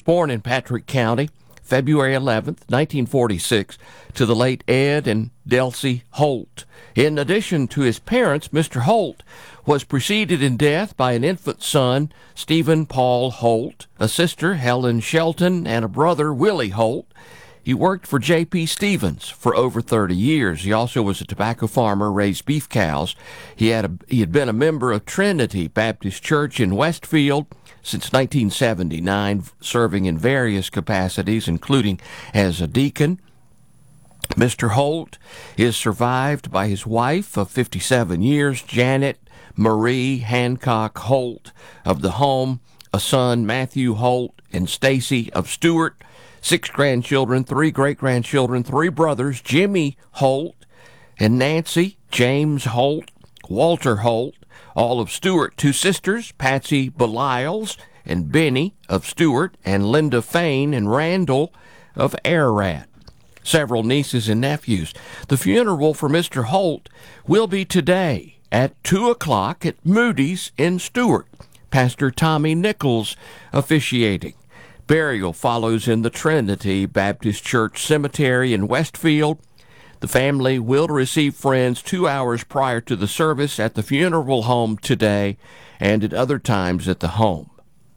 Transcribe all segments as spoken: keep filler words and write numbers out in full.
born in Patrick County, February eleventh, nineteen forty-six, to the late Ed and Delcy Holt. In addition to his parents, Mister Holt was preceded in death by an infant son, Stephen Paul Holt, a sister, Helen Shelton, and a brother, Willie Holt. He worked for J P. Stevens for over thirty years. He also was a tobacco farmer, raised beef cows. He had, a, he had been a member of Trinity Baptist Church in Westfield since nineteen seventy-nine, serving in various capacities, including as a deacon. Mister Holt is survived by his wife of fifty-seven years, Janet Marie Hancock Holt of the home, a son, Matthew Holt, and Stacy of Stewart, six grandchildren, three great-grandchildren, three brothers, Jimmy Holt and Nancy, James Holt, Walter Holt, all of Stewart, two sisters, Patsy Belials and Benny of Stewart, and Linda Fain and Randall of Ararat, several nieces and nephews. The funeral for Mister Holt will be today at two o'clock at Moody's in Stewart. Pastor Tommy Nichols officiating. Burial follows in the Trinity Baptist Church Cemetery in Westfield. The family will receive friends two hours prior to the service at the funeral home today and at other times at the home.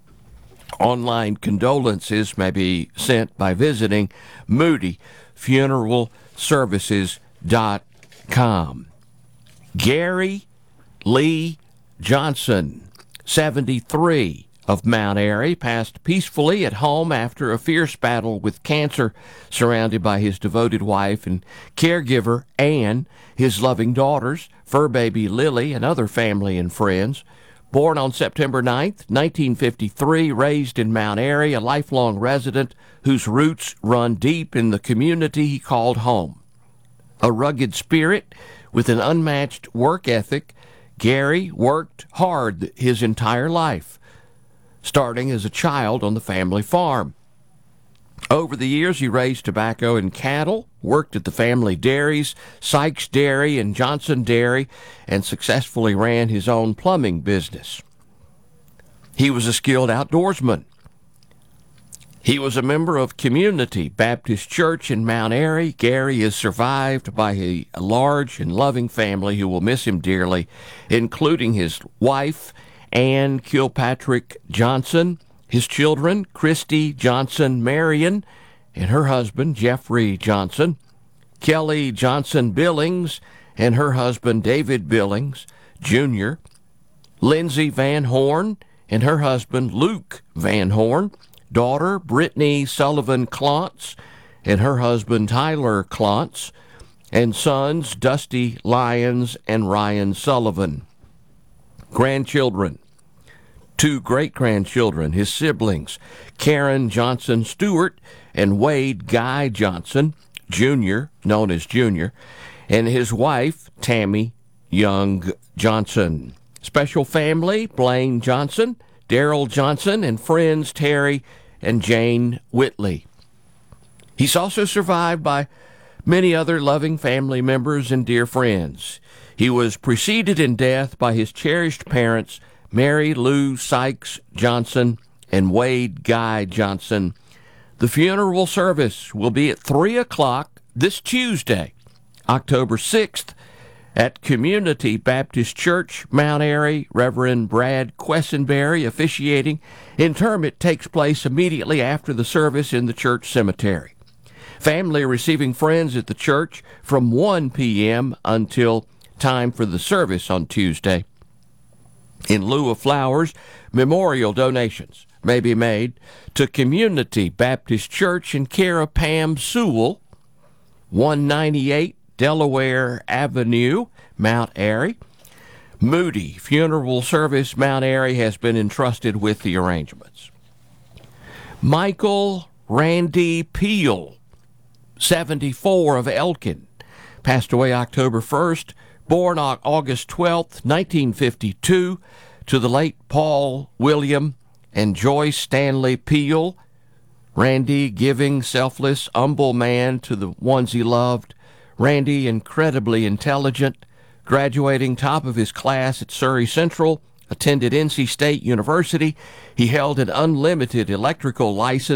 Online condolences may be sent by visiting moody funeral services dot com. Gary Lee Johnson, seventy-three, of Mount Airy, passed peacefully at home after a fierce battle with cancer, surrounded by his devoted wife and caregiver, Anne, his loving daughters, fur baby Lily, and other family and friends. Born on September ninth, nineteen fifty-three, raised in Mount Airy, a lifelong resident whose roots run deep in the community he called home. A rugged spirit with an unmatched work ethic, Gary worked hard his entire life, starting as a child on the family farm. Over the years, he raised tobacco and cattle, worked at the family dairies, Sykes Dairy and Johnson Dairy, and successfully ran his own plumbing business. He was a skilled outdoorsman. He was a member of Community Baptist Church in Mount Airy. Gary is survived by a large and loving family who will miss him dearly, including his wife, Ann Kilpatrick Johnson, his children, Christy Johnson Marion, and her husband, Jeffrey Johnson, Kelly Johnson Billings, and her husband, David Billings, Junior, Lindsay Van Horn, and her husband, Luke Van Horn, daughter, Brittany Sullivan Clontz, and her husband, Tyler Clontz, and sons, Dusty Lyons and Ryan Sullivan. Grandchildren, two great-grandchildren, his siblings, Karen Johnson Stewart and Wade Guy Johnson, Junior, known as Junior, and his wife, Tammy Young Johnson. Special family, Blaine Johnson, Daryl Johnson, and friends Terry and Jane Whitley. He's also survived by many other loving family members and dear friends. He was preceded in death by his cherished parents, Mary Lou Sykes Johnson and Wade Guy Johnson. The funeral service will be at three o'clock this Tuesday, October sixth, at Community Baptist Church, Mount Airy. Reverend Brad Quessenberry officiating. Interment takes place immediately after the service in the church cemetery. Family receiving friends at the church from one p.m. until time for the service on Tuesday. In lieu of flowers, memorial donations may be made to Community Baptist Church in care of Pam Sewell, one ninety-eight Delaware Avenue, Mount Airy. Moody Funeral Service, Mount Airy, has been entrusted with the arrangements. Michael Randy Peel, seventy-four, of Elkin, passed away October first, born on August twelfth, nineteen fifty-two, to the late Paul William and Joyce Stanley Peel. Randy, giving, selfless, humble man to the ones he loved. Randy, incredibly intelligent, graduating top of his class at Surrey Central, attended N C State University. He held an unlimited electrical license